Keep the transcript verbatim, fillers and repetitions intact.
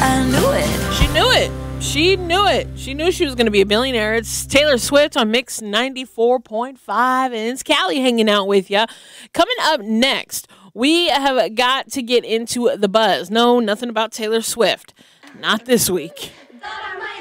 I knew it. She knew it. She knew it. She knew she was going to be a billionaire. It's Taylor Swift on Mix ninety-four point five, and it's Callie hanging out with you. Coming up next, we have got to get into the buzz. No, nothing about Taylor Swift. Not this week. Thought I might